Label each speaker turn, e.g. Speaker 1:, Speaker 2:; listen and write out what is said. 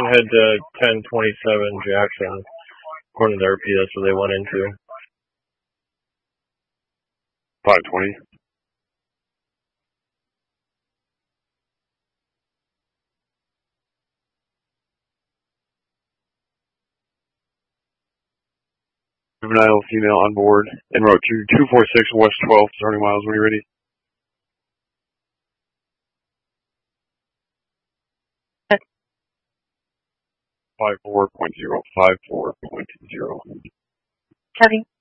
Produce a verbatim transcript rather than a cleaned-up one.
Speaker 1: head to ten twenty-seven Jackson. According to their P, that's where they went into.
Speaker 2: five twenty. Juvenile female on board. En route to two four six West twelfth, starting miles when you're ready. Five four point zero. Five four point zero.
Speaker 3: Copy.